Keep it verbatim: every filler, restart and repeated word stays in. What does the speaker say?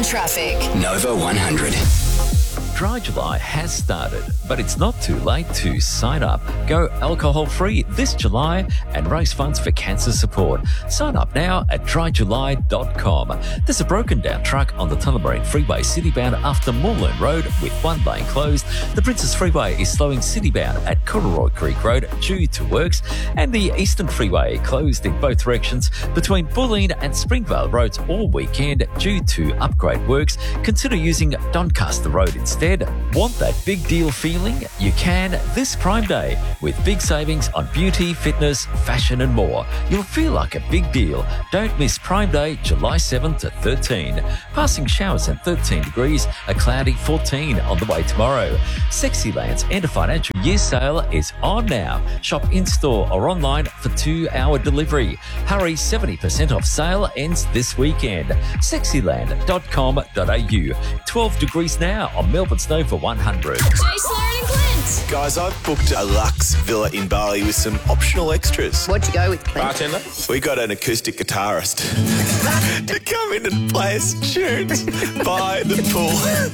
traffic. Nova one hundred. Dry July has started, but it's not too late to sign up. Go alcohol-free this July and raise funds for cancer support. Sign up now at dry july dot com. There's a broken down truck on the Tullamarine Freeway citybound after Moorland Road with one lane closed. The Princess Freeway is slowing citybound at Corduroy Creek Road due to works, and the Eastern Freeway closed in both directions between Bulleen and Springvale Roads all weekend due to upgrade works. Consider using Doncaster Road instead. Want that big deal feeling? You can this Prime Day with big savings on beauty, fitness, fashion and more. You'll feel like a big deal. Don't miss Prime Day, July seventh to thirteenth. Passing showers at thirteen degrees, a cloudy fourteen on the way tomorrow. Sexyland's end of financial year sale is on now. Shop in-store or online for two-hour delivery. Hurry, seventy percent off sale ends this weekend. sexyland dot com dot a u. twelve degrees now on Melbourne Snow for one hundred. Jay Sloan and Clint. Guys, I've booked a luxe villa in Bali with some optional extras. What'd you go with, Clint? Bartender? We got an acoustic guitarist to come in and play us tunes by the pool.